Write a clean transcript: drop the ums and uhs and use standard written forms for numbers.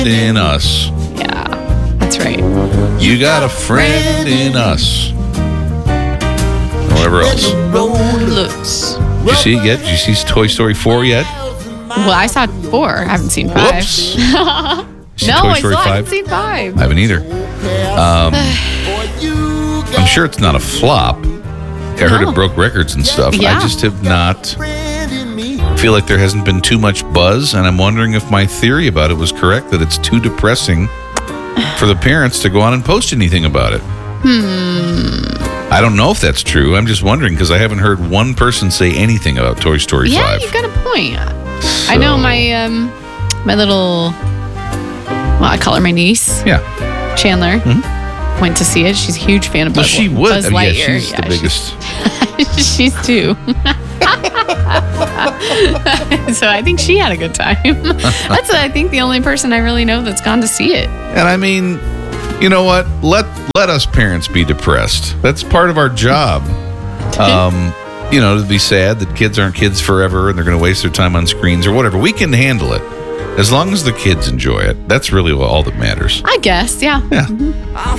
in us. Yeah, that's right. You got a friend in us. Whatever else. Looks. Did you see it yet? Did you see Toy Story 4 yet? Well, I saw 4. I haven't seen 5. Whoops. You see No, Toy I Story still 5? haven't seen 5. I haven't either. I'm sure it's not a flop. I heard it broke records and stuff. Yeah. I just have not feel like there hasn't been too much buzz, and I'm wondering if my theory about it was correct, that it's too depressing for the parents to go on and post anything about it. I don't know if that's true. I'm just wondering because I haven't heard one person say anything about Toy Story 5. Yeah, you've got a point. I know my my little, well, I call her my niece. Yeah. Chandler. Went to see it. She's a huge fan of Well, Buzz, she would. Buzz I mean, Lightyear. yeah, she's the biggest. She's 2. So I think she had a good time. That's, I think, the only person I really know that's gone to see it. And I mean, you know what? Let us parents be depressed. That's part of our job. You know, to be sad that kids aren't kids forever and they're going to waste their time on screens or whatever. We can handle it as long as the kids enjoy it. That's really all that matters. I guess, yeah. Yeah.